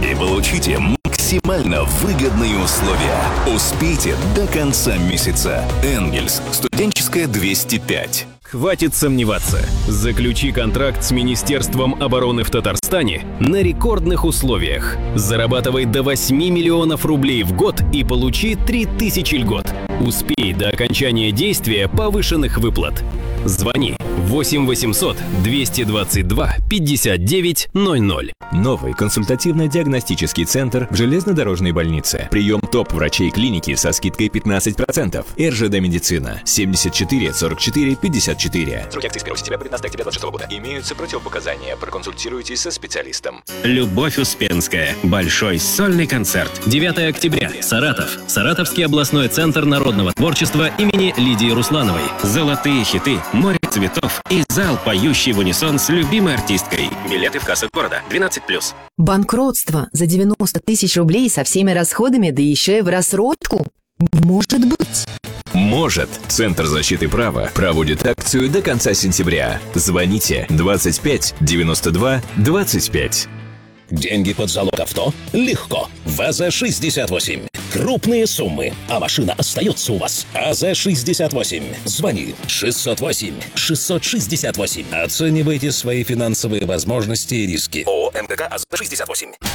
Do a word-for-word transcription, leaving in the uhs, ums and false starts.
и получите максимально выгодные условия. Успейте до конца месяца. Энгельс. Студенческая, двести пять. Хватит сомневаться. Заключи контракт с Министерством обороны в Татарстане на рекордных условиях. Зарабатывай до восьми миллионов рублей в год и получи три тысячи льгот. Успей до окончания действия повышенных выплат. Звони восемь восемьсот двести двадцать два пятьдесят девять ноль ноль. Новый консультативно-диагностический центр в железнодорожной больнице. Прием топ-врачей клиники со скидкой пятнадцать процентов. эр жэ дэ Медицина. семьдесят четыре сорок четыре пятьдесят четыре. Сроки акции с первого сентября по пятнадцатое октября двадцать шестого года. Имеются противопоказания. Проконсультируйтесь со специалистом. Любовь Успенская. Большой сольный концерт. девятого октября. Саратов. Саратовский областной центр народного творчества имени Лидии Руслановой. Золотые хиты, море цветов и зал, поющий в унисон с любимой артисткой. Билеты в кассах города. двенадцать плюс. Банкротство за девяносто тысяч рублей со всеми расходами, да еще и в рассрочку? Может быть. Может. Центр защиты права проводит акцию до конца сентября. Звоните двадцать пять девяносто два двадцать пять. Деньги под залог авто? Легко. ВАЗа шестьдесят восемь. Крупные суммы, а машина остается у вас. АЗ шестьдесят восемь. Звони шестьсот восемь шестьсот шестьдесят восемь. Оценивайте свои финансовые возможности и риски. ООО МТК АЗ шестьдесят восемь.